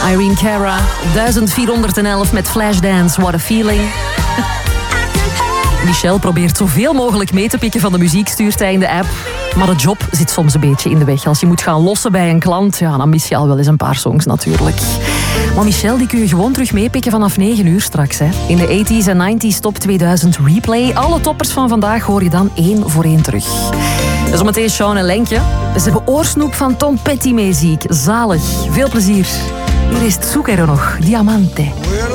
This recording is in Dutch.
Irene Cara, 1411 met Flashdance, What a Feeling. Michel probeert zoveel mogelijk mee te pikken van de muziek, stuurt hij in de app. Maar de job zit soms een beetje in de weg. Als je moet gaan lossen bij een klant, ja, dan mis je al wel eens een paar songs natuurlijk. Maar Michel, die kun je gewoon terug meepikken vanaf 9 uur straks. Hè. In de 80s en 90s Top 2000 Replay. Alle toppers van vandaag hoor je dan 1 voor 1 terug. Dus zometeen Sean en Lenkje. Ze hebben oorsnoep van Tom Petty mee, zie ik. Zalig. Veel plezier. Hier is het Zucchero nog, Diamante.